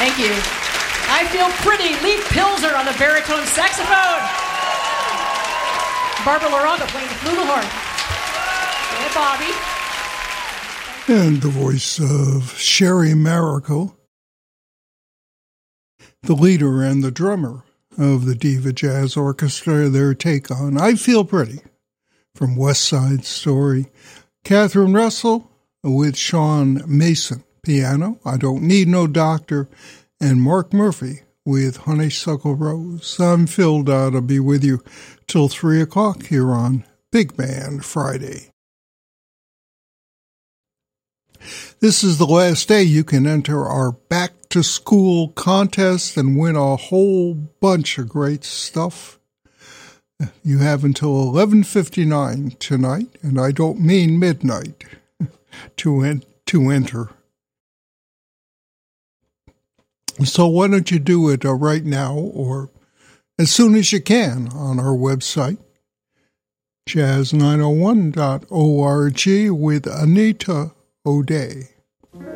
Thank you. I Feel Pretty, Lee Pilzer on the baritone saxophone. Barbara Laronga playing the flugelhorn. And Bobby. And the voice of Sherry Miracle, the leader and the drummer of the Diva Jazz Orchestra, their take on I Feel Pretty from West Side Story. Catherine Russell with Sean Mason, piano, I Don't Need No Doctor, and Mark Murphy with Honeysuckle Rose. I'm Phil Dodd. I'll be with you till 3 o'clock here on Big Band Friday. This is the last day you can enter our back-to-school contest and win a whole bunch of great stuff. You have until 11:59 tonight, and I don't mean midnight, to enter. So why don't you do it right now or as soon as you can on our website, jazz901.org with Anita O'Day.